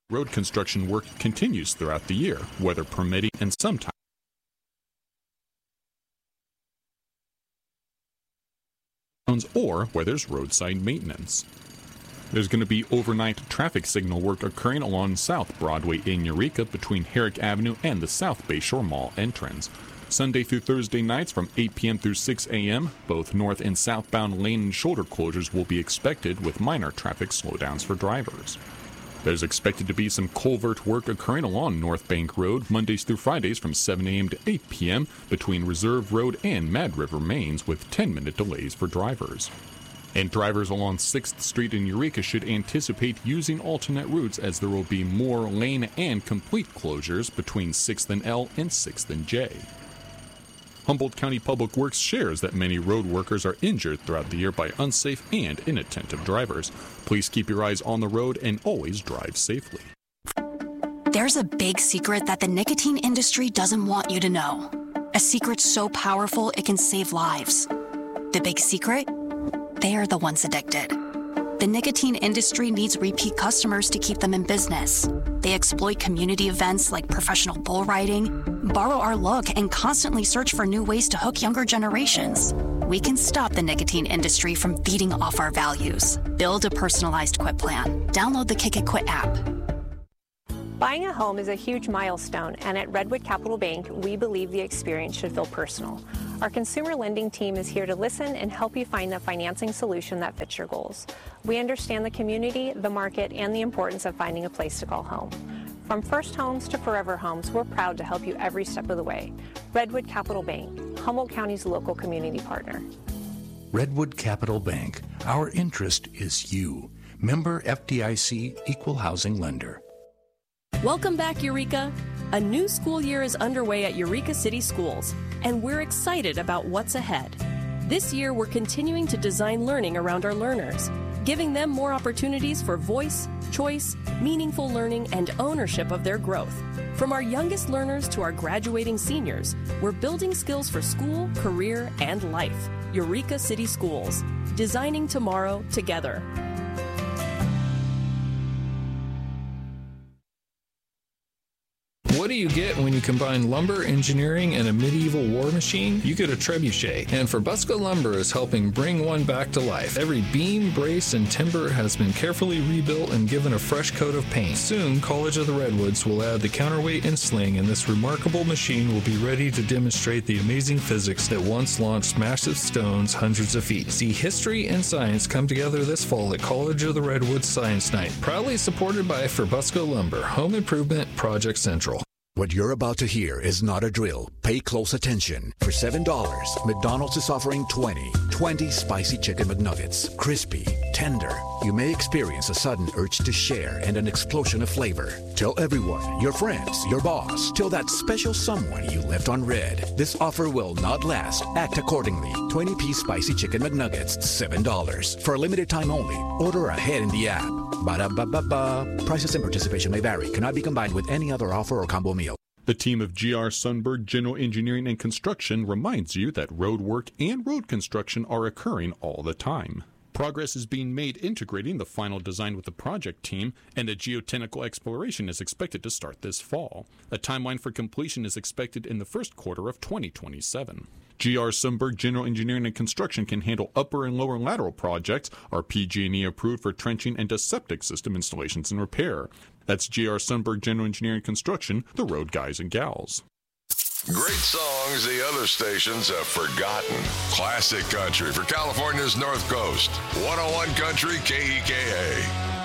Road construction work continues throughout the year, weather permitting, and sometimes or where there's roadside maintenance. There's going to be overnight traffic signal work occurring along South Broadway in Eureka between Herrick Avenue and the South Bayshore Mall entrance. Sunday through Thursday nights from 8 p.m. through 6 a.m., both north and southbound lane and shoulder closures will be expected with minor traffic slowdowns for drivers. There's expected to be some culvert work occurring along North Bank Road Mondays through Fridays from 7 a.m. to 8 p.m. between Reserve Road and Mad River Mains with 10-minute delays for drivers. And drivers along 6th Street in Eureka should anticipate using alternate routes as there will be more lane and complete closures between 6th and L and 6th and J. Humboldt County Public Works shares that many road workers are injured throughout the year by unsafe and inattentive drivers. Please keep your eyes on the road and always drive safely. There's a big secret that the nicotine industry doesn't want you to know. A secret so powerful it can save lives. The big secret? They are the ones addicted. The nicotine industry needs repeat customers to keep them in business. They exploit community events like professional bull riding, borrow our look, and constantly search for new ways to hook younger generations. We can stop the nicotine industry from feeding off our values. Build a personalized quit plan. Download the Kick It Quit app. Buying a home is a huge milestone, and at Redwood Capital Bank, we believe the experience should feel personal. Our consumer lending team is here to listen and help you find the financing solution that fits your goals. We understand the community, the market, and the importance of finding a place to call home. From first homes to forever homes, we're proud to help you every step of the way. Redwood Capital Bank, Humboldt County's local community partner. Redwood Capital Bank. Our interest is you. Member FDIC Equal Housing Lender. Welcome back, Eureka. A new school year is underway at Eureka City Schools, and we're excited about what's ahead. This year, we're continuing to design learning around our learners, giving them more opportunities for voice, choice, meaningful learning, and ownership of their growth. From our youngest learners to our graduating seniors, we're building skills for school, career, and life. Eureka City Schools, designing tomorrow together. What do you get when you combine lumber, engineering, and a medieval war machine? You get a trebuchet, and Forbusco Lumber is helping bring one back to life. Every beam, brace, and timber has been carefully rebuilt and given a fresh coat of paint. Soon, College of the Redwoods will add the counterweight and sling, and this remarkable machine will be ready to demonstrate the amazing physics that once launched massive stones hundreds of feet. See history and science come together this fall at College of the Redwoods Science Night, proudly supported by Forbusco Lumber, Home Improvement Project Central. What you're about to hear is not a drill. Pay close attention. For $7, McDonald's is offering 20 spicy chicken McNuggets. Crispy, tender. You may experience a sudden urge to share and an explosion of flavor. Tell everyone, your friends, your boss. Tell that special someone you left on red. This offer will not last. Act accordingly. 20-piece spicy chicken McNuggets, $7. For a limited time only. Order ahead in the app. Ba-da-ba-ba-ba. Prices and participation may vary. Cannot be combined with any other offer or combo meal. The team of GR Sundberg General Engineering and Construction reminds you that road work and road construction are occurring all the time. Progress is being made integrating the final design with the project team, and a geotechnical exploration is expected to start this fall. A timeline for completion is expected in the first quarter of 2027. GR Sundberg General Engineering and Construction can handle upper and lower lateral projects, are PG&E approved for trenching and septic system installations and repair. That's GR Sundberg General Engineering and Construction, the road guys and gals. Great songs the other stations have forgotten. Classic country for California's North Coast. 101 Country KEKA.